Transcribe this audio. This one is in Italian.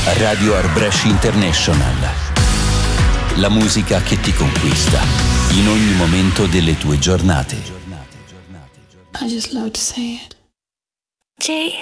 Radio Arbresh International. La musica che ti conquista in ogni momento delle tue giornate. I just love to say it. J